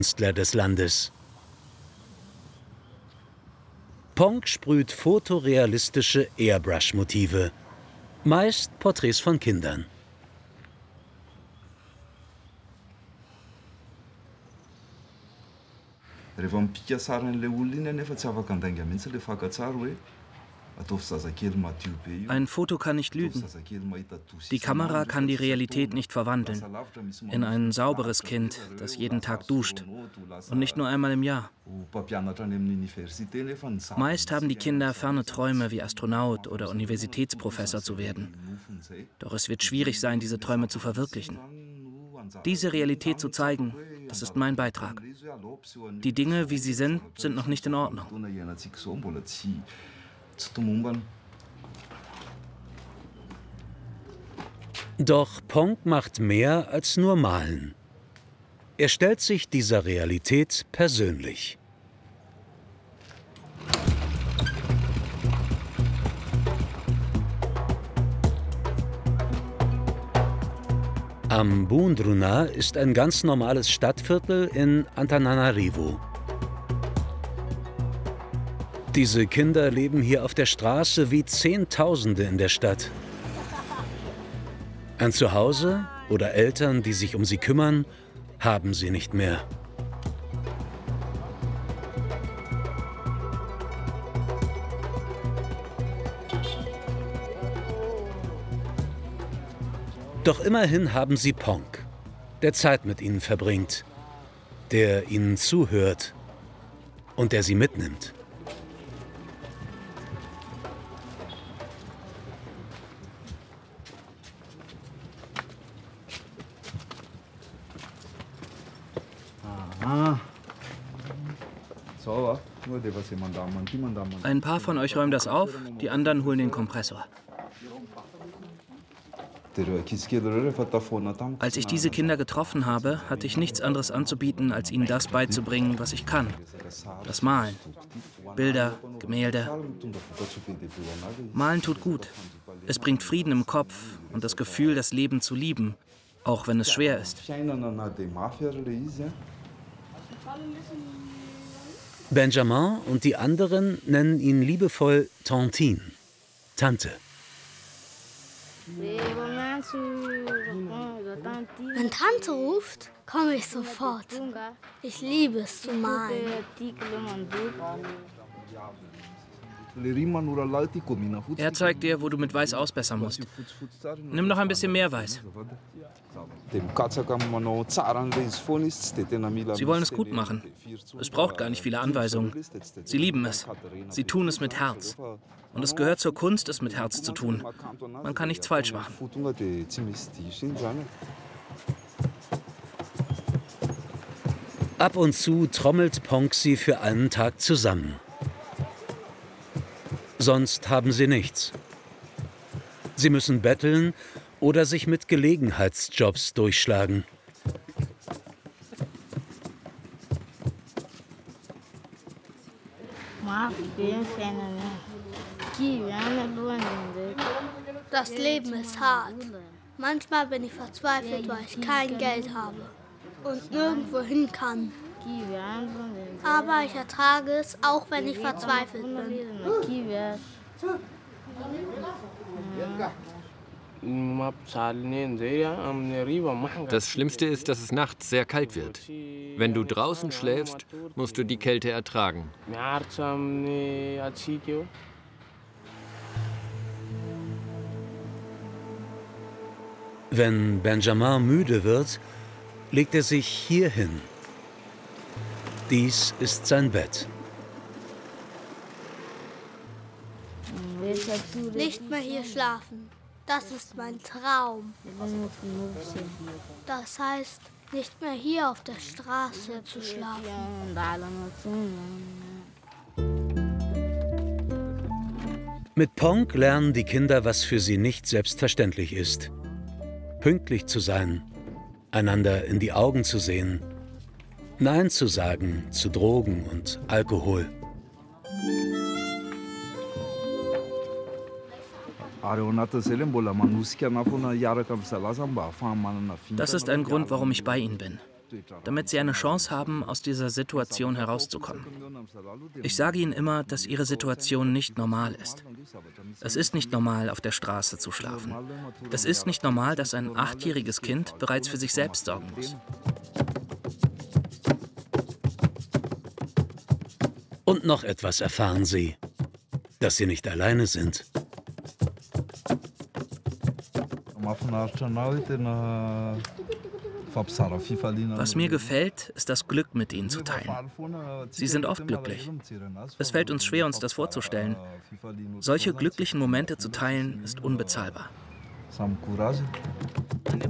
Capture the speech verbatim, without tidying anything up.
Künstler des Landes. Ponk sprüht fotorealistische Airbrush-Motive, meist Porträts von Kindern. Ein Foto kann nicht lügen. Die Kamera kann die Realität nicht verwandeln in ein sauberes Kind, das jeden Tag duscht und nicht nur einmal im Jahr. Meist haben die Kinder ferne Träume, wie Astronaut oder Universitätsprofessor zu werden. Doch es wird schwierig sein, diese Träume zu verwirklichen. Diese Realität zu zeigen, das ist mein Beitrag. Die Dinge, wie sie sind, sind noch nicht in Ordnung. Doch Ponk macht mehr als nur malen. Er stellt sich dieser Realität persönlich. Ambundruna ist ein ganz normales Stadtviertel in Antananarivo. Diese Kinder leben hier auf der Straße wie Zehntausende in der Stadt. Ein Zuhause oder Eltern, die sich um sie kümmern, haben sie nicht mehr. Doch immerhin haben sie Ponk, der Zeit mit ihnen verbringt, der ihnen zuhört und der sie mitnimmt. Ein paar von euch räumen das auf, die anderen holen den Kompressor. Als ich diese Kinder getroffen habe, hatte ich nichts anderes anzubieten, als ihnen das beizubringen, was ich kann. Das Malen. Bilder, Gemälde. Malen tut gut. Es bringt Frieden im Kopf und das Gefühl, das Leben zu lieben, auch wenn es schwer ist. Benjamin und die anderen nennen ihn liebevoll Tantine, Tante. Wenn Tante ruft, komme ich sofort. Ich liebe es zu malen. Er zeigt dir, wo du mit Weiß ausbessern musst. Nimm noch ein bisschen mehr Weiß. Sie wollen es gut machen. Es braucht gar nicht viele Anweisungen. Sie lieben es. Sie tun es mit Herz. Und es gehört zur Kunst, es mit Herz zu tun. Man kann nichts falsch machen. Ab und zu trommelt Ponk sie für einen Tag zusammen. Sonst haben sie nichts. Sie müssen betteln oder sich mit Gelegenheitsjobs durchschlagen. Das Leben ist hart. Manchmal bin ich verzweifelt, weil ich kein Geld habe und nirgendwo hin kann. Aber ich ertrage es, auch wenn ich verzweifelt bin. Das Schlimmste ist, dass es nachts sehr kalt wird. Wenn du draußen schläfst, musst du die Kälte ertragen. Wenn Benjamin müde wird, legt er sich hier hin. Dies ist sein Bett. Nicht mehr hier schlafen. Das ist mein Traum. Das heißt, nicht mehr hier auf der Straße zu schlafen. Mit Ponk lernen die Kinder, was für sie nicht selbstverständlich ist. Pünktlich zu sein, einander in die Augen zu sehen, Nein zu sagen zu Drogen und Alkohol. Das ist ein Grund, warum ich bei ihnen bin. damit sie eine Chance haben, aus dieser Situation herauszukommen. Ich sage ihnen immer, dass ihre Situation nicht normal ist. Es ist nicht normal, auf der Straße zu schlafen. Es ist nicht normal, dass ein achtjähriges Kind bereits für sich selbst sorgen muss. Und noch etwas erfahren sie, dass sie nicht alleine sind. Was mir gefällt, ist das Glück mit ihnen zu teilen. Sie sind oft glücklich. Es fällt uns schwer, uns das vorzustellen. Solche glücklichen Momente zu teilen, ist unbezahlbar.